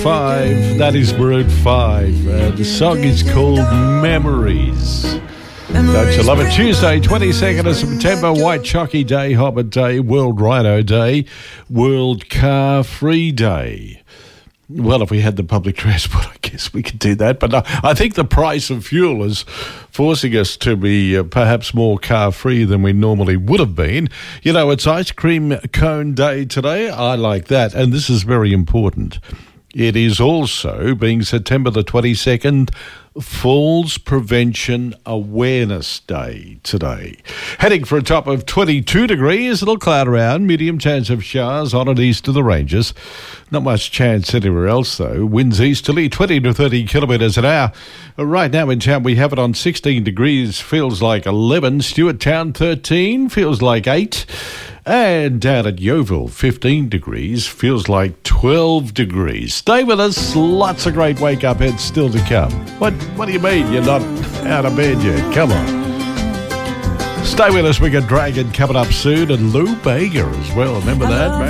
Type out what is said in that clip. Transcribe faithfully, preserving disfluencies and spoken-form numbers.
Five, that is Maroon five. Uh, the song is called Memories. Don't you love it? Tuesday, twenty-second of September, White Chocky Day, Hobbit Day, World Rhino Day, World Car Free Day. Well, if we had the public transport, I guess we could do that. But no, I think the price of fuel is forcing us to be uh, perhaps more car-free than we normally would have been. You know, it's Ice Cream Cone Day today. I like that. And this is very important. It is also, being September the twenty-second, Falls Prevention Awareness Day today. Heading for a top of twenty-two degrees, a little cloud around, medium chance of showers on and east of the ranges. Not much chance anywhere else, though. Winds easterly, twenty to thirty kilometres an hour. Right now in town, we have it on sixteen degrees, feels like eleven. Stewart Town, thirteen, feels like eight. And down at Yeovil, fifteen degrees, feels like twelve degrees. Stay with us. Lots of great wake-up hits still to come. What What do you mean you're not out of bed yet? Come on. Stay with us. We got Dragon coming up soon and Lou Bega as well. Remember that, man?